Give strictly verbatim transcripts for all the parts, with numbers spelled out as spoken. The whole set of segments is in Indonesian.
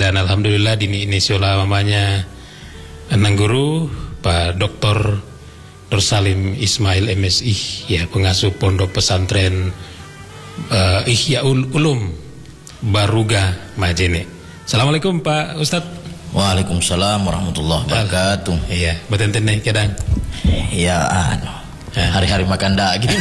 Dan alhamdulillah dini ini siola mamanya Anang Guru Pak Doktor Nur Salim Ismail M Si, ya, pengasuh pondok pesantren uh, Ihyaul Ulum Baruga Majene. Assalamualaikum Pak Ustadz. Waalaikumsalam warahmatullahi wabarakatuh. Iya, betenten nih kadang. Ya, anu. Hari-hari makan daging.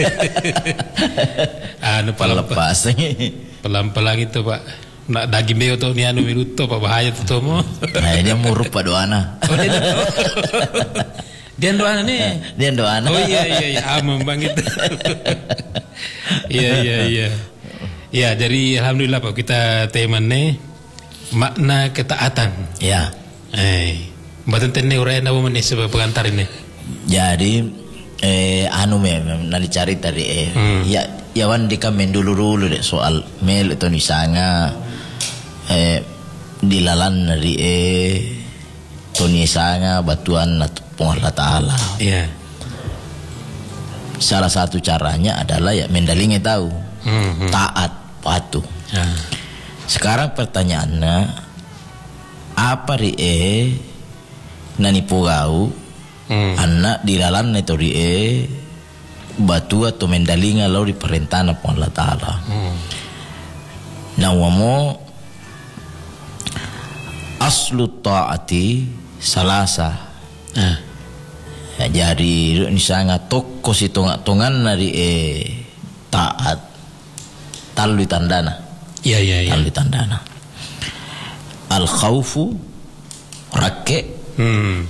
Anu pelan-pelan. Pelan-pelan itu Pak. Nak daging beo tuh ni anu minuto Pak, bahaya tuh tomo. Nah, dia murup Pak doana. Oh, dia, dia doana nih. Dia doana. Oh iya iya iya, amem bang itu. Iya iya iya. Ya, jadi alhamdulillah Pak, kita teman nih makna ketaatan. Ya. Eh, betenten nih uraian apa nih sebab pengantar ini. Jadi eh anu memang nanti cari tadi eh hmm. ya ya wan dikamen dulu dulu deh soal mel itu nisanga eh dilalan dari eh tonisanga batuan Allah Taala. Iya. Salah satu caranya adalah ya mendalingi tahu hmm, hmm. taat patuh. Ya. Sekarang pertanyaannya apa ri eh nani pugau hmm. anak dilalan itu ri eh batu atau mendalinga lalu di perintah Allah Taala. Hmm. Nawamo aslu taati salasa. Ah. Ya, jadi ini sangat toko si tongan dari eh taat talu tandana. Iya iya iya. Talu tandana. Al khaufu rakke. Hmm.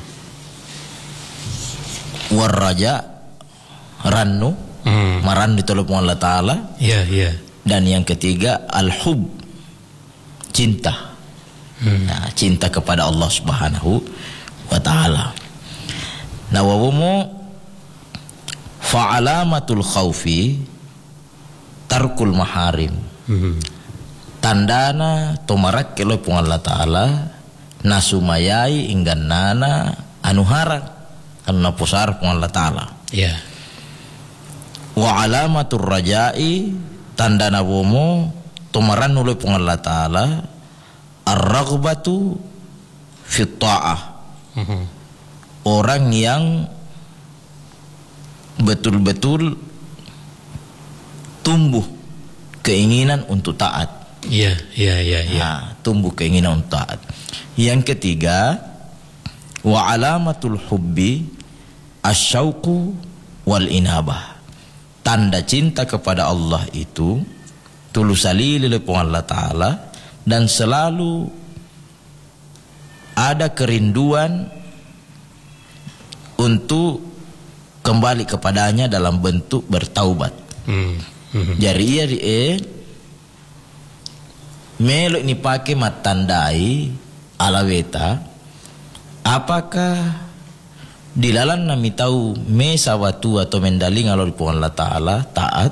War raja rannu. Hmm. Maran ditolong Allah Taala. Iya iya. Dan yang ketiga al hub cinta. Hmm. Nah, cinta kepada Allah Subhanahu wa Taala. Nawawamu fa'alamatul khaufi tarkul maharim. Hmm. Tandana tomarak kelo pung Allah Taala nasumayai inggan nana anuhara anu napusar pung Allah Taala. Ya. Yeah. Wa alamatur rajai tandana womo tomaran nulo pung Allah Taala ar-raghbatu fi ta'ah. Hmm. Orang yang betul-betul tumbuh keinginan untuk taat. Iya, iya, iya, iya. Nah, tumbuh keinginan untuk taat. Yang ketiga, wa alamatul hubbi asyauqu wal inabah. Tanda cinta kepada Allah itu tulusali lelepung Allah Taala dan selalu ada kerinduan untuk kembali kepadanya dalam bentuk bertaubat. Hmm. Hmm. Jadi ya eh melo ini pakai matandai alaweta apakah dilalan nami tahu me sawatu atau mendaling alor puan Allah Taala taat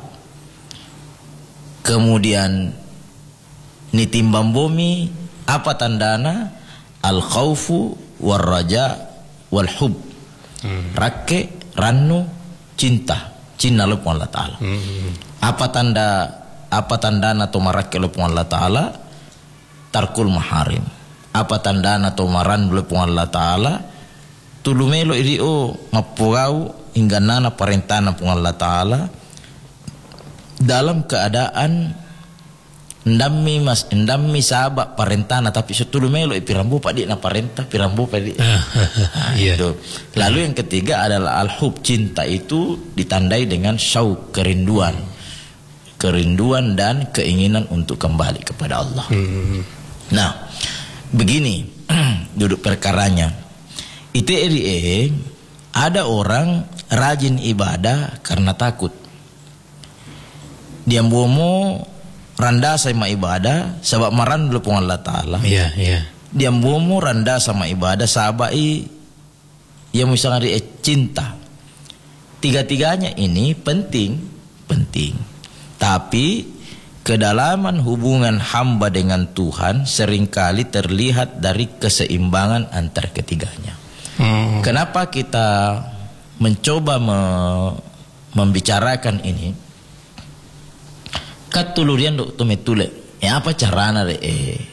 kemudian nitimbang bumi apa tandana al khaufu war raja wal hub. Hmm. Rakke rannu cinta cinta lu Allah Taala. Hmm. Apa tanda apa tandana to marakke lu Allah Taala tarkul maharim. Apa tandana to maran lu Allah Taala tulumelo irio mapugau hingga nana parentana pun Allah Taala dalam keadaan ndammi mas ndammi sahabat parentana tapi setulumelo ipirambu padi na parenta pirambu padi. Nah, yeah. Itu. Lalu yang ketiga adalah al-hub cinta itu ditandai dengan syauq kerinduan. Kerinduan dan keinginan untuk kembali kepada Allah. Hmm. Nah, begini duduk perkaranya. Itu eh ada orang rajin ibadah karena takut. Dia bomo randa sama ibadah sebab maran dulu pun Allah Taala. Iya, iya. Dia bomo randa sama ibadah sabai yang misalnya dia cinta. Tiga-tiganya ini penting, penting. Tapi kedalaman hubungan hamba dengan Tuhan seringkali terlihat dari keseimbangan antar ketiganya. Hmm. Kenapa kita mencoba me membicarakan ini? Katulurian dok tumetule. Ya apa carana deh? Eh,